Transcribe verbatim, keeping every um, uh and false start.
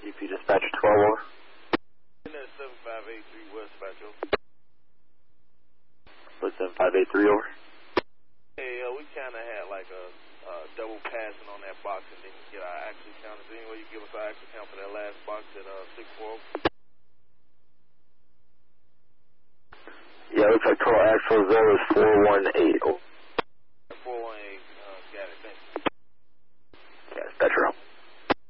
U P Dispatcher twelve, over. seven five eight three West Dispatcher. What's seven five eight three, over? Hey, uh, we kind of had like a uh, double passing on that box and didn't get our actual count. Is there any way you give us our actual count for that last box at uh, six four? Yeah, looks like total actuals there was four one eight, over.